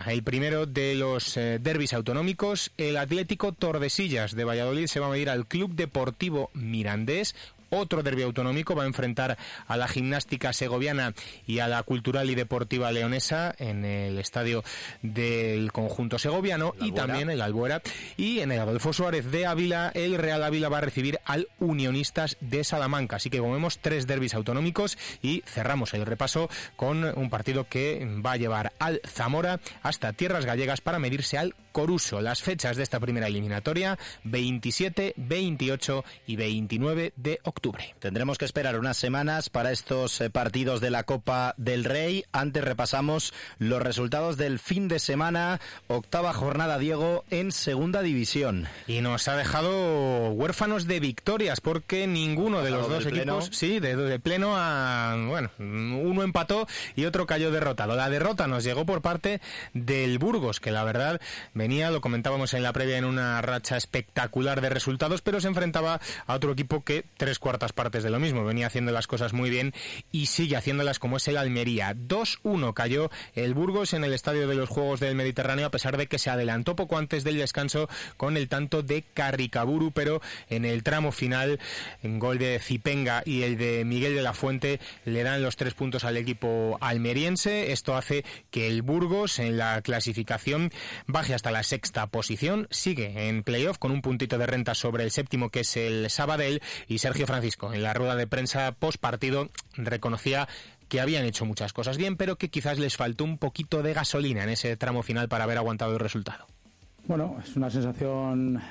el primero de los derbis autonómicos. El Atlético Tordesillas de Valladolid se va a medir al Club Deportivo Mirandés. Otro derbi autonómico va a enfrentar a la Gimnástica Segoviana y a la Cultural y Deportiva Leonesa en el estadio del conjunto segoviano y también el Albuera. Y en el Adolfo Suárez de Ávila, el Real Ávila va a recibir al Unionistas de Salamanca. Así que como vemos, 3 derbis autonómicos y cerramos el repaso con un partido que va a llevar al Zamora hasta Tierras Gallegas para medirse al Coruso. Las fechas de esta primera eliminatoria: 27, 28 y 29 de octubre. Tendremos que esperar unas semanas para estos partidos de la Copa del Rey. Antes repasamos los resultados del fin de semana. 8ª jornada, Diego, en Segunda División. Y nos ha dejado huérfanos de victorias porque ninguno de los dos equipos, de pleno, uno empató y otro cayó derrotado. La derrota nos llegó por parte del Burgos, que la verdad venía, lo comentábamos en la previa, en una racha espectacular de resultados, pero se enfrentaba a otro equipo que 3/4 partes de lo mismo, venía haciendo las cosas muy bien y sigue haciéndolas, como es el Almería. 2-1 cayó el Burgos en el Estadio de los Juegos del Mediterráneo, a pesar de que se adelantó poco antes del descanso con el tanto de Carricaburu, pero en el tramo final, en gol de Zipenga y el de Miguel de la Fuente, le dan los 3 puntos al equipo almeriense. Esto hace que el Burgos en la clasificación baje hasta la 6ª posición, sigue en playoff con un puntito de renta sobre el 7º, que es el Sabadell, y Sergio Francisco en la rueda de prensa post partido reconocía que habían hecho muchas cosas bien, pero que quizás les faltó un poquito de gasolina en ese tramo final para haber aguantado el resultado. Bueno, es una sensación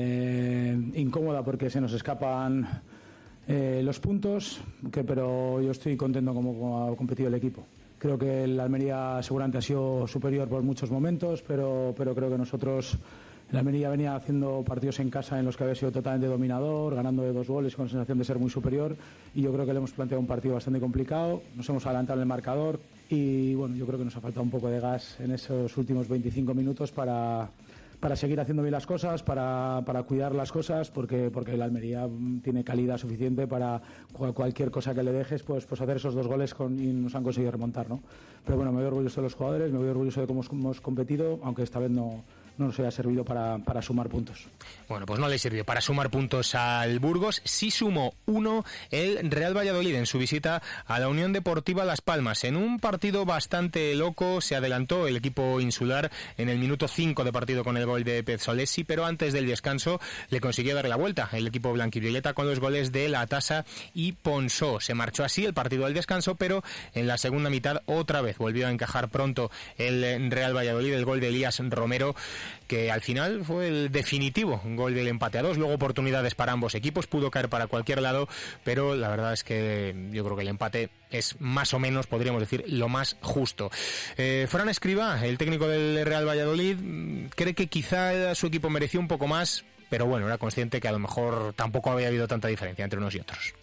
incómoda porque se nos escapan los puntos, pero yo estoy contento como ha competido el equipo. Creo que el Almería seguramente ha sido superior por muchos momentos, pero creo que nosotros... El Almería venía haciendo partidos en casa en los que había sido totalmente dominador, ganando de 2 goles con sensación de ser muy superior, y yo creo que le hemos planteado un partido bastante complicado, nos hemos adelantado en el marcador y bueno, yo creo que nos ha faltado un poco de gas en esos últimos 25 minutos para seguir haciendo bien las cosas, para cuidar las cosas, porque el Almería tiene calidad suficiente para cualquier cosa que le dejes, pues hacer esos 2 goles y nos han conseguido remontar, ¿no? Pero bueno, me voy orgulloso de los jugadores, me voy orgulloso de cómo hemos competido, aunque esta vez no nos haya servido para sumar puntos. Bueno, pues no le sirvió para sumar puntos al Burgos. Sí sumó 1 el Real Valladolid en su visita a la Unión Deportiva Las Palmas. En un partido bastante loco se adelantó el equipo insular en el minuto 5 de partido con el gol de Pezzolesi, pero antes del descanso le consiguió darle la vuelta el equipo blanquivioleta con los goles de Latasa y Ponsó. Se marchó así el partido al descanso, pero en la segunda mitad otra vez volvió a encajar pronto el Real Valladolid, el gol de Elías Romero, que al final fue el definitivo gol del empate a 2, luego oportunidades para ambos equipos, pudo caer para cualquier lado, pero la verdad es que yo creo que el empate es más o menos, podríamos decir, lo más justo. Fran Escribá, el técnico del Real Valladolid, cree que quizá su equipo mereció un poco más, pero bueno, era consciente que a lo mejor tampoco había habido tanta diferencia entre unos y otros.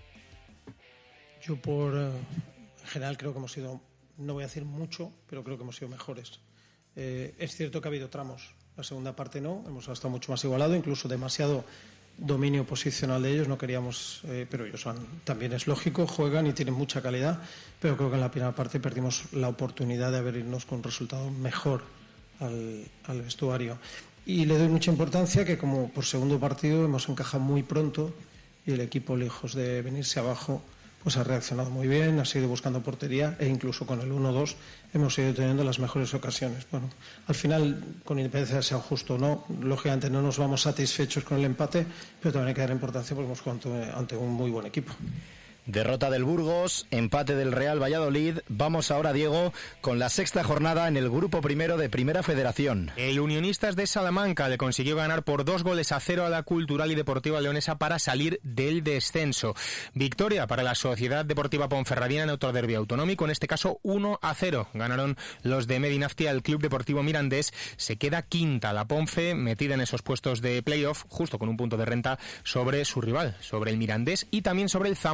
Yo en general creo que hemos sido, no voy a decir mucho, pero creo que hemos sido mejores. Es cierto que ha habido tramos, la segunda parte no, hemos estado mucho más igualado, incluso demasiado dominio posicional de ellos, no queríamos, pero ellos también es lógico, juegan y tienen mucha calidad, pero creo que en la primera parte perdimos la oportunidad de irnos con un resultado mejor al vestuario. Y le doy mucha importancia que como por segundo partido hemos encajado muy pronto y el equipo, lejos de venirse abajo, pues ha reaccionado muy bien, ha seguido buscando portería e incluso con el 1-2 hemos seguido teniendo las mejores ocasiones. Bueno, al final, con independencia de sea justo o no, lógicamente no nos vamos satisfechos con el empate, pero también hay que dar importancia porque hemos jugado ante un muy buen equipo. Derrota del Burgos, empate del Real Valladolid. Vamos ahora, Diego, con la 6ª jornada en el grupo primero de Primera Federación. El Unionistas de Salamanca le consiguió ganar por 2-0 a la Cultural y Deportiva Leonesa para salir del descenso. Victoria para la Sociedad Deportiva Ponferradina en otro derbi autonómico, en este caso 1-0. Ganaron los de Medinafti al Club Deportivo Mirandés. Se queda quinta la Ponfe, metida en esos puestos de playoff, justo con un punto de renta sobre su rival, sobre el Mirandés y también sobre el Zamora, que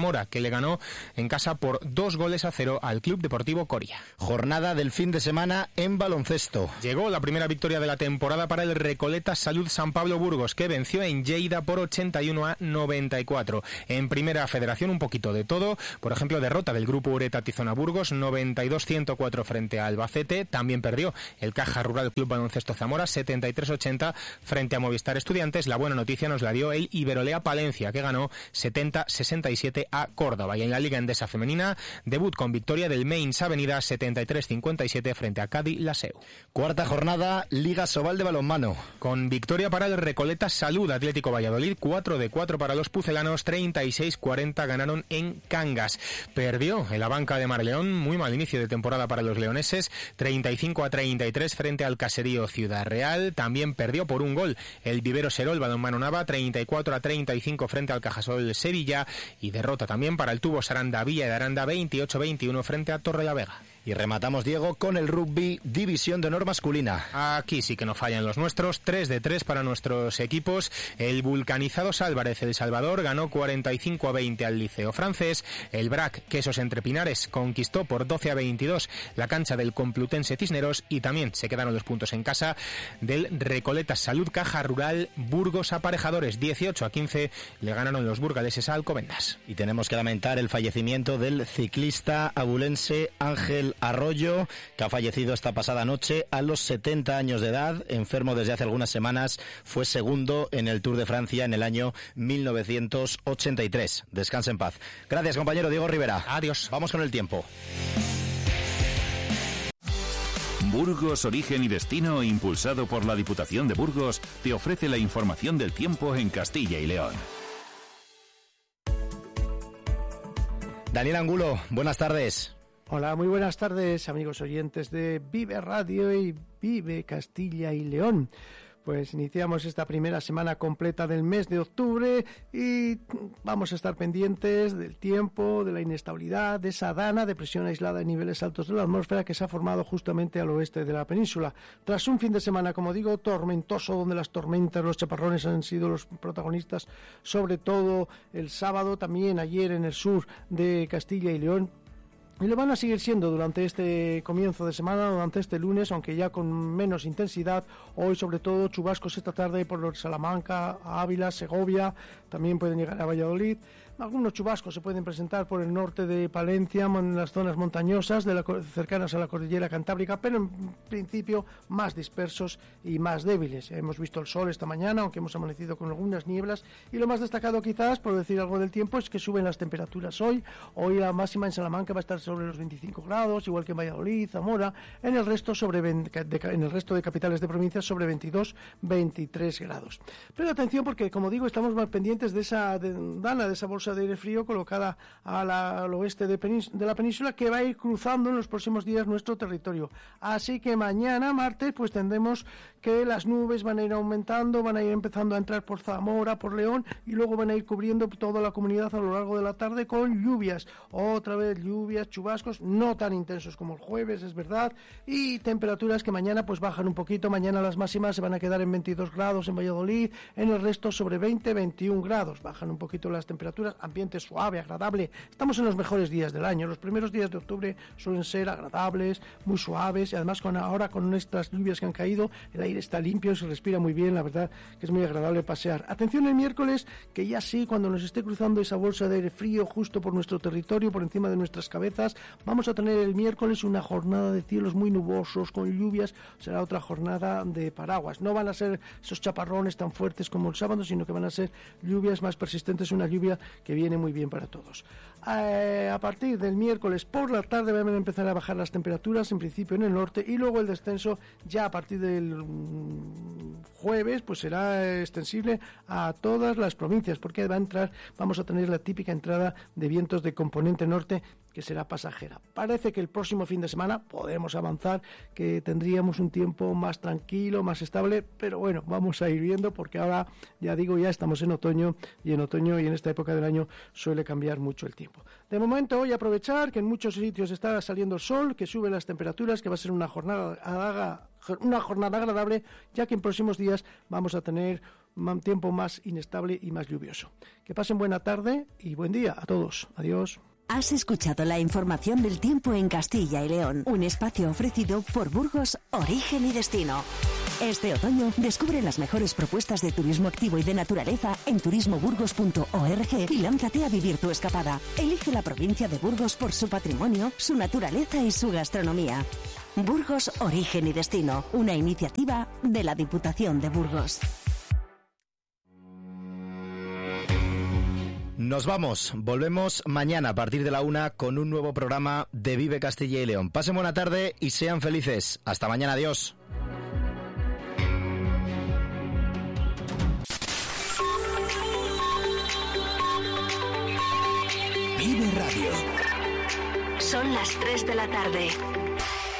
le ganó en casa por 2-0 al Club Deportivo Coria. Jornada del fin de semana en baloncesto. Llegó la primera victoria de la temporada para el Recoletas Salud San Pablo Burgos, que venció en Lleida por 81-94. En Primera Federación un poquito de todo, por ejemplo, derrota del Grupo Ureta Tizona Burgos 92-104 frente a Albacete. También perdió el Caja Rural Club Baloncesto Zamora 73-80 frente a Movistar Estudiantes. La buena noticia nos la dio el Iberolea Palencia, que ganó 70-67 a Córdoba. Y en la Liga Endesa Femenina, debut con victoria del Mainz Avenida 73-57 frente a Cádiz Laseu. Cuarta jornada, Liga Sobal de balonmano. Con victoria para el Recoletas Salud Atlético Valladolid, 4-4 para los pucelanos, 36-40 ganaron en Cangas. Perdió en la banca de Marleón, muy mal inicio de temporada para los leoneses, 35-33 frente al Caserío Ciudad Real. También perdió por un gol el Vivero Serol Balonmano Nava, 34-35 frente al Cajasol Sevilla, y derrota también para el Tubo Saranda Villa de Aranda, 28-21 frente a Torrelavega. Y rematamos, Diego, con el rugby División de Honor masculina. Aquí sí que no fallan los nuestros, 3-3 para nuestros equipos. El Vulcanizados Álvarez El Salvador ganó 45-20 al Liceo Francés. El BRAC Quesos Entre Pinares conquistó por 12-22 la cancha del Complutense Cisneros, y también se quedaron los puntos en casa del Recoletas Salud Caja Rural Burgos Aparejadores, 18-15 le ganaron los burgaleses a Alcobendas. Y tenemos que lamentar el fallecimiento del ciclista abulense Ángel Arroyo, que ha fallecido esta pasada noche a los 70 años de edad, enfermo desde hace algunas semanas. Fue segundo en el Tour de Francia en el año 1983. Descanse en paz. Gracias, compañero Diego Rivera. Adiós. Vamos con el tiempo. Burgos Origen y Destino, impulsado por la Diputación de Burgos, te ofrece la información del tiempo en Castilla y León. Daniel Angulo, buenas tardes. Hola, muy buenas tardes, amigos oyentes de Vive Radio y Vive Castilla y León. Pues iniciamos esta primera semana completa del mes de octubre y vamos a estar pendientes del tiempo, de la inestabilidad, de esa dana de presión aislada en niveles altos de la atmósfera que se ha formado justamente al oeste de la península. Tras un fin de semana, como digo, tormentoso, donde las tormentas, los chaparrones han sido los protagonistas, sobre todo el sábado, también ayer en el sur de Castilla y León. Y lo van a seguir siendo durante este comienzo de semana, durante este lunes, aunque ya con menos intensidad. Hoy, sobre todo, chubascos esta tarde por Salamanca, Ávila, Segovia, también pueden llegar a Valladolid. Algunos chubascos se pueden presentar por el norte de Palencia, en las zonas montañosas cercanas a la cordillera Cantábrica, pero en principio más dispersos y más débiles. Hemos visto el sol esta mañana, aunque hemos amanecido con algunas nieblas, y lo más destacado quizás, por decir algo del tiempo, es que suben las temperaturas hoy. Hoy la máxima en Salamanca va a estar sobre los 25 grados, igual que en Valladolid, Zamora, en el resto de capitales de provincias sobre 22-23 grados. Pero atención, porque como digo, estamos más pendientes de esa dana, de esa bolsa de aire frío colocada al oeste de la península, que va a ir cruzando en los próximos días nuestro territorio. Así que mañana, martes, pues tendremos que las nubes van a ir aumentando, van a ir empezando a entrar por Zamora, por León, y luego van a ir cubriendo toda la comunidad a lo largo de la tarde con lluvias. Otra vez lluvias, chubascos, no tan intensos como el jueves, es verdad, y temperaturas que mañana pues bajan un poquito. Mañana las máximas se van a quedar en 22 grados en Valladolid, en el resto sobre 20-21 grados. Bajan un poquito las temperaturas, ambiente suave, agradable. Estamos en los mejores días del año. Los primeros días de octubre suelen ser agradables, muy suaves, y además ahora con estas lluvias que han caído, el aire está limpio, se respira muy bien, la verdad que es muy agradable pasear. Atención el miércoles, que ya sí, cuando nos esté cruzando esa bolsa de aire frío justo por nuestro territorio, por encima de nuestras cabezas, vamos a tener el miércoles una jornada de cielos muy nubosos, con lluvias. Será otra jornada de paraguas. No van a ser esos chaparrones tan fuertes como el sábado, sino que van a ser lluvias más persistentes, una lluvia que viene muy bien para todos. A partir del miércoles por la tarde van a empezar a bajar las temperaturas, en principio en el norte, y luego el descenso ya a partir del jueves pues será extensible a todas las provincias, porque vamos a tener la típica entrada de vientos de componente norte que será pasajera. Parece que el próximo fin de semana podemos avanzar, que tendríamos un tiempo más tranquilo, más estable, pero bueno, vamos a ir viendo porque ahora, ya digo, ya estamos en otoño y en esta época del año suele cambiar mucho el tiempo. De momento voy a aprovechar que en muchos sitios está saliendo el sol, que suben las temperaturas, que va a ser una jornada agradable, ya que en próximos días vamos a tener un tiempo más inestable y más lluvioso. Que pasen buena tarde y buen día a todos. Adiós. Has escuchado la información del tiempo en Castilla y León, un espacio ofrecido por Burgos Origen y Destino. Este otoño descubre las mejores propuestas de turismo activo y de naturaleza en turismoburgos.org y lánzate a vivir tu escapada. Elige la provincia de Burgos por su patrimonio, su naturaleza y su gastronomía. Burgos Origen y Destino, una iniciativa de la Diputación de Burgos. Nos vamos, volvemos mañana a partir de la 1 con un nuevo programa de Vive Castilla y León. Pasen buena tarde y sean felices. Hasta mañana, adiós. Vive Radio. Son las 3 de la tarde.